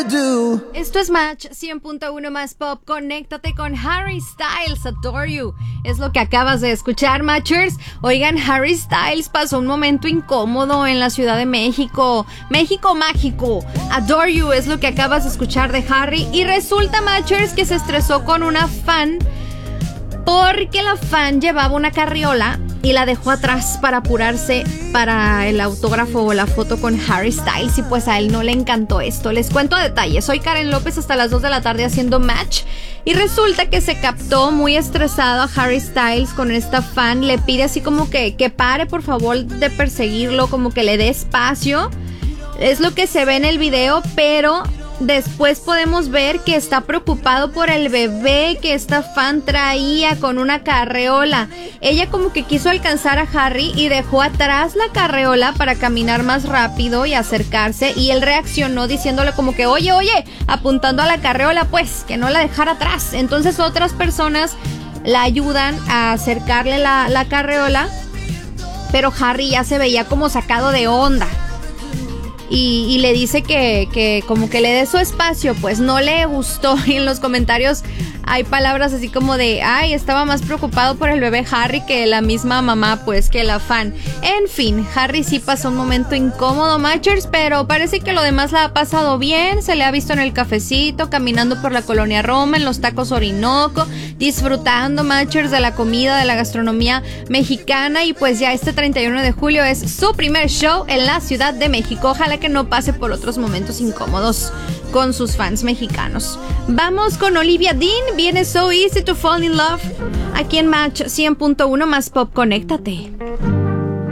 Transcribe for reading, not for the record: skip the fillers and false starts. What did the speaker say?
do. Esto es Match 100.1 más pop. Conéctate con Harry Styles, Adore You. Es lo que acabas de escuchar, Matchers. Oigan, Harry Styles pasó un momento incómodo en la Ciudad de México. México mágico. Adore You es lo que acabas de escuchar de Harry. Y resulta, Matchers, que se estresó con una fan porque la fan llevaba una carriola y la dejó atrás para apurarse para el autógrafo o la foto con Harry Styles, y pues a él no le encantó esto. Les cuento detalles. Soy Karen López, hasta las 2 de la tarde haciendo Match, y resulta que se captó muy estresado a Harry Styles con esta fan. Le pide así como que pare por favor de perseguirlo, como que le dé espacio. Es lo que se ve en el video, pero después podemos ver que está preocupado por el bebé que esta fan traía con una carreola. Ella como que quiso alcanzar a Harry y dejó atrás la carreola para caminar más rápido y acercarse, y él reaccionó diciéndole como que oye, apuntando a la carreola, pues que no la dejara atrás. Entonces otras personas la ayudan a acercarle la carreola, pero Harry ya se veía como sacado de onda. Y le dice que como que le dé su espacio, pues no le gustó. Y en los comentarios hay palabras así como de, ay, estaba más preocupado por el bebé Harry que la misma mamá, pues, que la fan. En fin, Harry sí pasó un momento incómodo, Matchers, pero parece que lo demás la ha pasado bien. Se le ha visto en el cafecito, caminando por la Colonia Roma, en los tacos Orinoco, disfrutando, Matchers, de la comida, de la gastronomía mexicana. Y pues ya este 31 de julio es su primer show en la Ciudad de México. Ojalá que no pase por otros momentos incómodos con sus fans mexicanos. Vamos con Olivia Dean. Viene So Easy to Fall in Love aquí en Match 100.1 más pop. Conéctate.